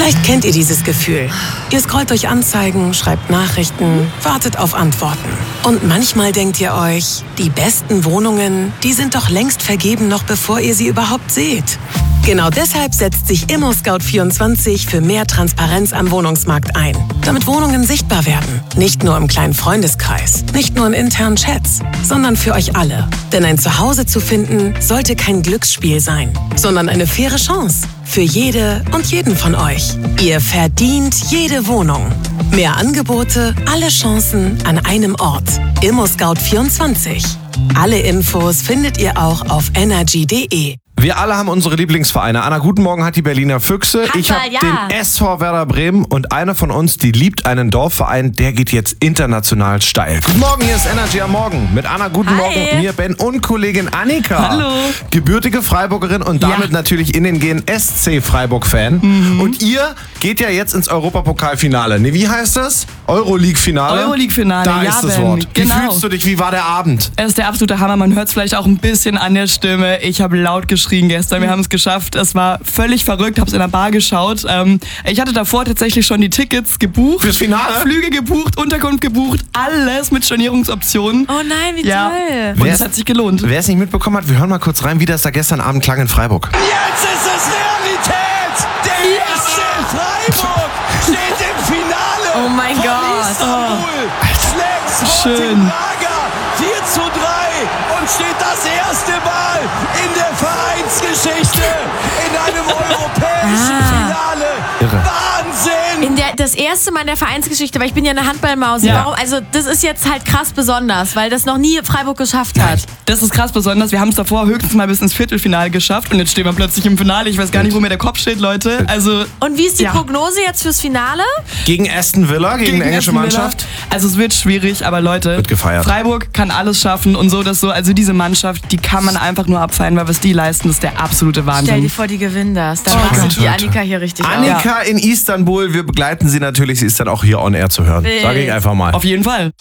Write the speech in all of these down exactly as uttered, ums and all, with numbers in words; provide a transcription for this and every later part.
Vielleicht kennt ihr dieses Gefühl. Ihr scrollt durch Anzeigen, schreibt Nachrichten, wartet auf Antworten. Und manchmal denkt ihr euch, die besten Wohnungen, die sind doch längst vergeben, noch bevor ihr sie überhaupt seht. Genau deshalb setzt sich ImmoScout vierundzwanzig für mehr Transparenz am Wohnungsmarkt ein. Damit Wohnungen sichtbar werden. Nicht nur im kleinen Freundeskreis, nicht nur in internen Chats, sondern für euch alle. Denn ein Zuhause zu finden, sollte kein Glücksspiel sein, sondern eine faire Chance. Für jede und jeden von euch. Ihr verdient jede Wohnung. Mehr Angebote, alle Chancen an einem Ort. ImmoScout vierundzwanzig. Alle Infos findet ihr auch auf energy punkt de. Wir alle haben unsere Lieblingsvereine. Anna, guten Morgen hat die Berliner Füchse. Handball, ich habe ja. den S V Werder Bremen und einer von uns, die liebt einen Dorfverein, der geht jetzt international steil. Guten Morgen, hier ist Energy am Morgen. Mit Anna, guten Hi. Morgen, mir Ben und Kollegin Annika. Hallo. Gebürtige Freiburgerin und damit Ja. natürlich in den Gen S C Freiburg-Fan. Mhm. Und ihr geht ja jetzt ins Europapokalfinale. Nee, wie heißt das? Euroleague-Finale? Euroleague-Finale, Da ja, ist das Ben, Wort. Wie genau. fühlst du dich? Wie war der Abend? Es ist der absolute Hammer. Man hört es vielleicht auch ein bisschen an der Stimme. Ich habe laut geschrien gestern. Wir haben es geschafft. Es war völlig verrückt. Habe es in der Bar geschaut. Ähm, ich hatte davor tatsächlich schon die Tickets gebucht. Fürs Finale? Flüge gebucht, Unterkunft gebucht. Alles mit Stornierungsoptionen. Oh nein, wie Ja. toll. Und Wer es es- hat sich gelohnt. Wer es nicht mitbekommen hat, wir hören mal kurz rein, wie das da gestern Abend klang in Freiburg. Jetzt ist es Realität! Der S C Freiburg steht im Finale! Oh mein von Gott. Istanbul schlägt Sporting Schön. Braga vier zu drei und steht das erste Mal in der Vereinsgeschichte in einem europäischen Ah. Finale. Irre. Wahnsinn! In der, das erste Mal in der Vereinsgeschichte, weil ich bin ja eine Handballmaus. Ja. Warum? Also das ist jetzt halt krass besonders, weil das noch nie Freiburg geschafft hat. Das ist krass besonders. Wir haben es davor höchstens mal bis ins Viertelfinale geschafft. Und jetzt stehen wir plötzlich im Finale. Ich weiß gar nicht, wo mir der Kopf steht, Leute. Also Und wie ist die Ja. Prognose jetzt fürs Finale? Gegen Aston Villa, gegen, eine englische Aston Villa. Mannschaft. Also es wird schwierig, aber Leute, Wird gefeiert. Freiburg kann alles schaffen und so, das so. Also diese Mannschaft, die kann man einfach nur abfeiern, weil was die leisten, ist der absolute Stell Wahnsinn. dir vor, die gewinnen das. Dann Oh rastet Gott, die Leute. Annika hier richtig auf. Annika in Istanbul, wir begleiten sie natürlich. Sie ist dann auch hier on air zu hören. Wild. Sage ich einfach mal. Auf jeden Fall.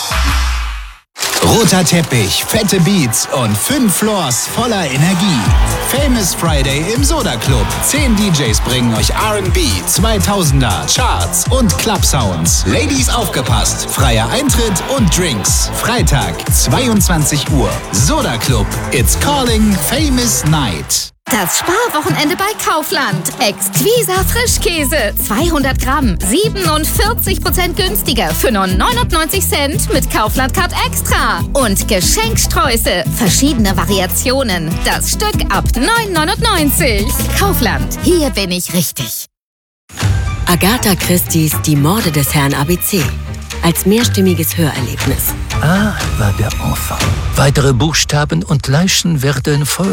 Roter Teppich, fette Beats und fünf Floors voller Energie. Famous Friday im Soda Club. Zehn D Js bringen euch R and B, zweitausender, Charts und Club Sounds. Ladies aufgepasst, freier Eintritt und Drinks. Freitag, zweiundzwanzig Uhr. Soda Club. It's calling Famous Night. Das Sparwochenende bei Kaufland. Exquiser Frischkäse. zweihundert Gramm. siebenundvierzig Prozent günstiger für nur neunundneunzig Cent mit Kaufland Card Extra. Und Geschenksträuße. Verschiedene Variationen. Das Stück ab neun neunundneunzig. Kaufland. Hier bin ich richtig. Agatha Christie's Die Morde des Herrn A B C. Als mehrstimmiges Hörerlebnis. A war der Enfant. Weitere Buchstaben und Leichen werden folgen.